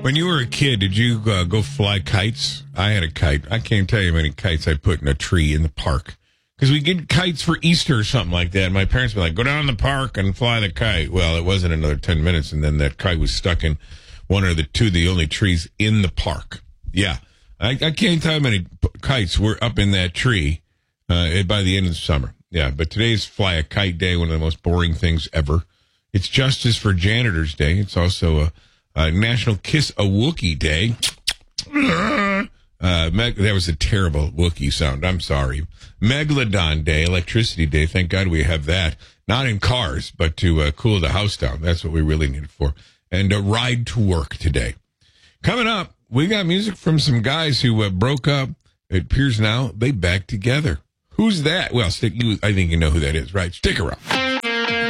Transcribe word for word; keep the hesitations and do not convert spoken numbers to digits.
When you were a kid, did you uh, go fly kites? I had a kite. I can't tell you how many kites I put in a tree in the park. Because we get kites for Easter or something like that. My parents were like, go down to the park and fly the kite. Well, it wasn't another ten minutes, and then that kite was stuck in one or the two, the only trees in the park. Yeah. I, I can't tell how many p- kites were up in that tree uh, by the end of the summer. Yeah, but today's Fly a Kite Day, one of the most boring things ever. It's Justice for Janitors Day. It's also a, a National Kiss a Wookiee Day. Uh, Meg- that was a terrible Wookiee sound. I'm sorry. Megalodon Day, Electricity Day. Thank God we have that. Not in cars, but to uh, cool the house down. That's what we really need it for. And a ride to work today. Coming up, we got music from some guys who uh, broke up. It appears now they back together. Who's that? Well, stick, you, I think you know who that is, right? Stick around.